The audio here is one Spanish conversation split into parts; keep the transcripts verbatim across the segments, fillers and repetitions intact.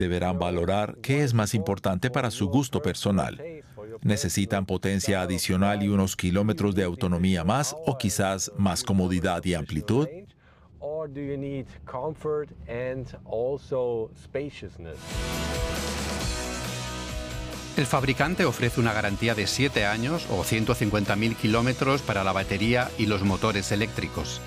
Deberán valorar qué es más importante para su gusto personal. ¿Necesitan potencia adicional y unos kilómetros de autonomía más o quizás más comodidad y amplitud? El fabricante ofrece una garantía de siete años o ciento cincuenta mil kilómetros para la batería y los motores eléctricos.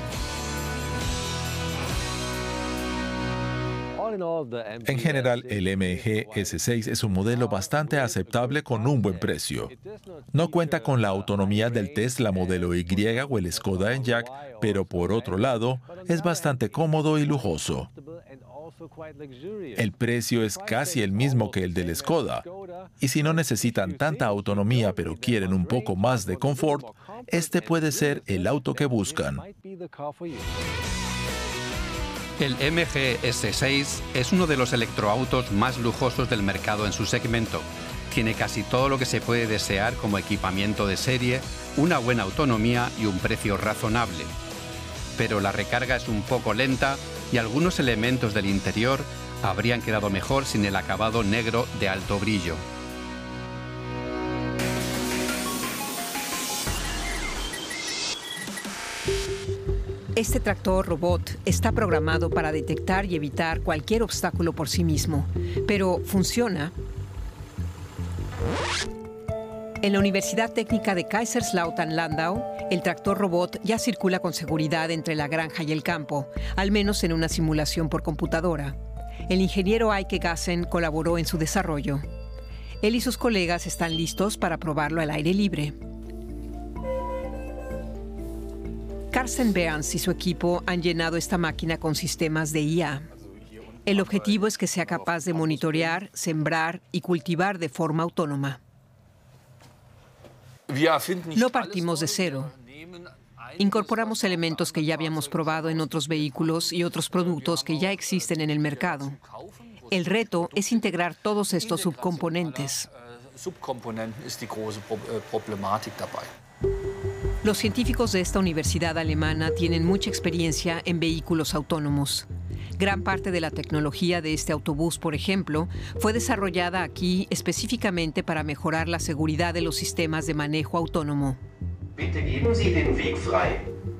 En general, el M G S seis es un modelo bastante aceptable con un buen precio. No cuenta con la autonomía del Tesla modelo Y o el Skoda Enyaq, pero por otro lado, es bastante cómodo y lujoso. El precio es casi el mismo que el del Skoda. Y si no necesitan tanta autonomía pero quieren un poco más de confort, este puede ser el auto que buscan. El M G S seis es uno de los electroautos más lujosos del mercado en su segmento. Tiene casi todo lo que se puede desear como equipamiento de serie, una buena autonomía y un precio razonable. Pero la recarga es un poco lenta y algunos elementos del interior habrían quedado mejor sin el acabado negro de alto brillo. Este tractor robot está programado para detectar y evitar cualquier obstáculo por sí mismo, pero funciona. En la Universidad Técnica de Kaiserslautern-Landau, el tractor robot ya circula con seguridad entre la granja y el campo, al menos en una simulación por computadora. El ingeniero Eike Gassen colaboró en su desarrollo. Él y sus colegas están listos para probarlo al aire libre. Carsten Behrens y su equipo han llenado esta máquina con sistemas de I A. El objetivo es que sea capaz de monitorear, sembrar y cultivar de forma autónoma. No partimos de cero. Incorporamos elementos que ya habíamos probado en otros vehículos y otros productos que ya existen en el mercado. El reto es integrar todos estos subcomponentes. Los científicos de esta universidad alemana tienen mucha experiencia en vehículos autónomos. Gran parte de la tecnología de este autobús, por ejemplo, fue desarrollada aquí específicamente para mejorar la seguridad de los sistemas de manejo autónomo. Bitte geben Sie den Weg frei.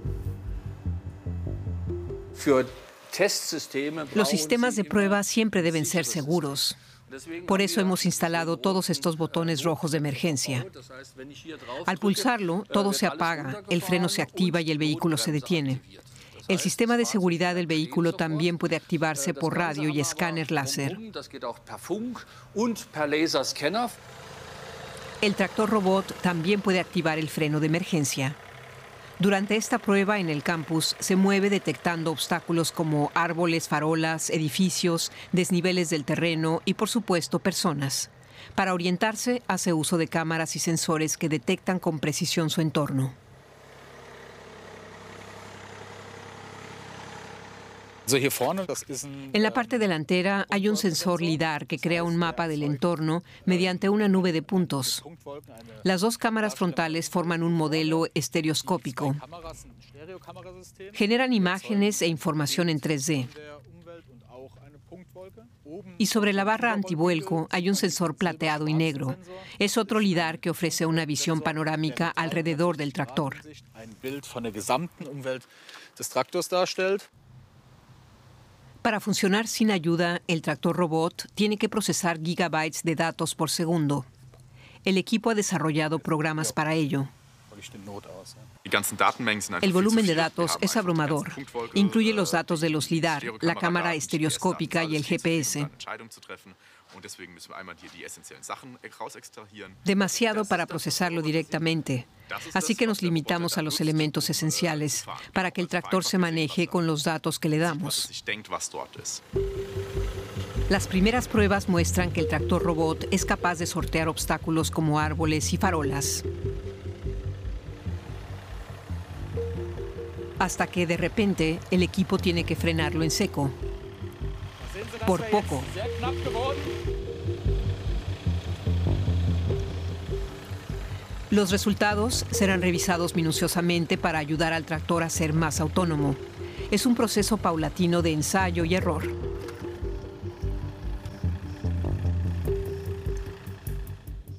Los sistemas de prueba siempre deben ser seguros. Por eso hemos instalado todos estos botones rojos de emergencia. Al pulsarlo, todo se apaga, el freno se activa y el vehículo se detiene. El sistema de seguridad del vehículo también puede activarse por radio y escáner láser. El tractor robot también puede activar el freno de emergencia. Durante esta prueba en el campus se mueve detectando obstáculos como árboles, farolas, edificios, desniveles del terreno y, por supuesto, personas. Para orientarse, hace uso de cámaras y sensores que detectan con precisión su entorno. En la parte delantera hay un sensor LIDAR que crea un mapa del entorno mediante una nube de puntos. Las dos cámaras frontales forman un modelo estereoscópico. Generan imágenes e información en tres D. Y sobre la barra antivuelco hay un sensor plateado y negro. Es otro LIDAR que ofrece una visión panorámica alrededor del tractor. Para funcionar sin ayuda, el tractor robot tiene que procesar gigabytes de datos por segundo. El equipo ha desarrollado programas para ello. El volumen de datos es abrumador. Incluye los datos de los LIDAR, la cámara estereoscópica y el G P S. Demasiado para procesarlo directamente. Así que nos limitamos a los elementos esenciales para que el tractor se maneje con los datos que le damos. Las primeras pruebas muestran que el tractor robot es capaz de sortear obstáculos como árboles y farolas. Hasta que, de repente, el equipo tiene que frenarlo en seco. Por poco. Los resultados serán revisados minuciosamente para ayudar al tractor a ser más autónomo. Es un proceso paulatino de ensayo y error.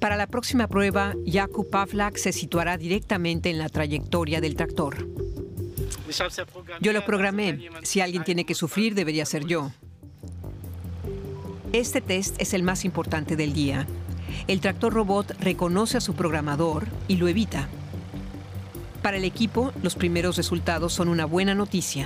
Para la próxima prueba, Jakub Pawlak se situará directamente en la trayectoria del tractor. Yo lo programé. Si alguien tiene que sufrir, debería ser yo. Este test es el más importante del día. El tractor robot reconoce a su programador y lo evita. Para el equipo, los primeros resultados son una buena noticia.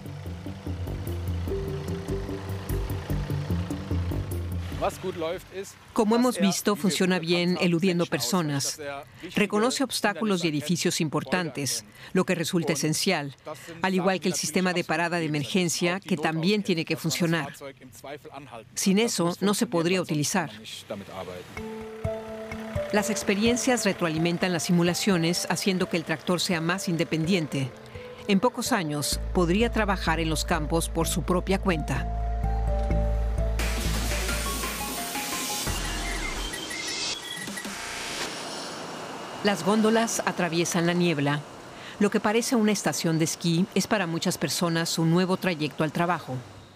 Como hemos visto, funciona bien eludiendo personas. Reconoce obstáculos y edificios importantes, lo que resulta esencial, al igual que el sistema de parada de emergencia, que también tiene que funcionar. Sin eso, no se podría utilizar. Las experiencias retroalimentan las simulaciones, haciendo que el tractor sea más independiente. En pocos años, podría trabajar en los campos por su propia cuenta. Las góndolas atraviesan la niebla. Lo que parece una estación de esquí es para muchas personas un nuevo trayecto al trabajo.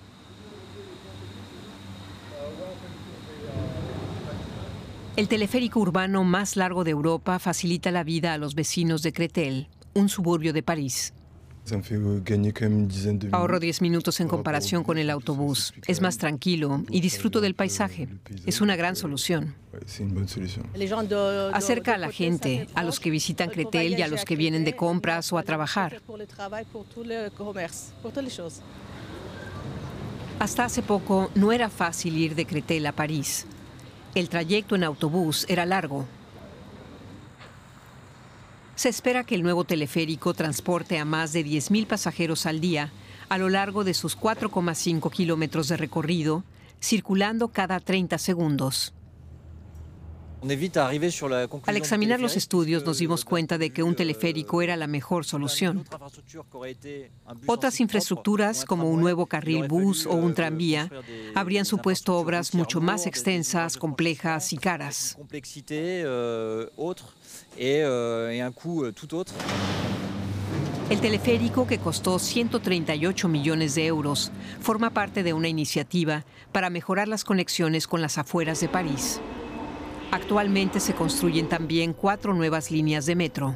El teleférico urbano más largo de Europa facilita la vida a los vecinos de Créteil, un suburbio de París. Ahorro diez minutos en comparación con el autobús. Es más tranquilo y disfruto del paisaje. Es una gran solución. Acerca a la gente, a los que visitan Créteil y a los que vienen de compras o a trabajar. Hasta hace poco no era fácil ir de Créteil a París. El trayecto en autobús era largo. Se espera que el nuevo teleférico transporte a más de diez mil pasajeros al día a lo largo de sus cuatro coma cinco kilómetros de recorrido, circulando cada treinta segundos. Al examinar los estudios nos dimos cuenta de que un teleférico era la mejor solución. Otras infraestructuras, como un nuevo carril bus o un tranvía, habrían supuesto obras mucho más extensas, complejas y caras. El teleférico, que costó ciento treinta y ocho millones de euros, forma parte de una iniciativa para mejorar las conexiones con las afueras de París. Actualmente se construyen también cuatro nuevas líneas de metro.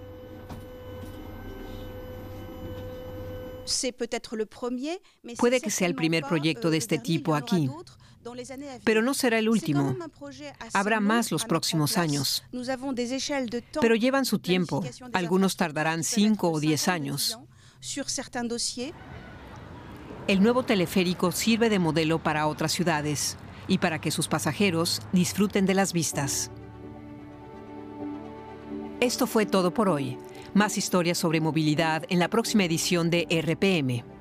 Puede que sea el primer proyecto de este tipo aquí, pero no será el último. Habrá más los próximos años. Pero llevan su tiempo. Algunos tardarán cinco o diez años. El nuevo teleférico sirve de modelo para otras ciudades y para que sus pasajeros disfruten de las vistas. Esto fue todo por hoy. Más historias sobre movilidad en la próxima edición de R P M.